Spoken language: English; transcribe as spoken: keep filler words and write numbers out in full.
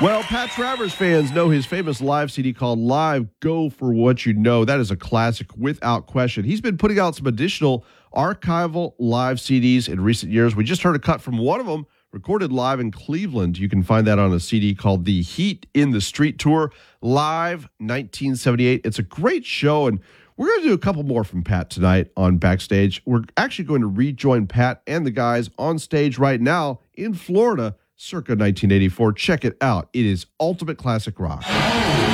Well, Pat Travers fans know his famous live C D called Live Go For What You Know. That is a classic without question. He's been putting out some additional archival live C Ds in recent years. We just heard a cut from one of them, recorded live in Cleveland. You can find that on a C D called The Heat in the Street Tour, Live nineteen seventy-eight. It's a great show, and we're going to do a couple more from Pat tonight on Backstage. We're actually going to rejoin Pat and the guys on stage right now in Florida, circa nineteen eighty-four. Check it out. It is ultimate classic rock.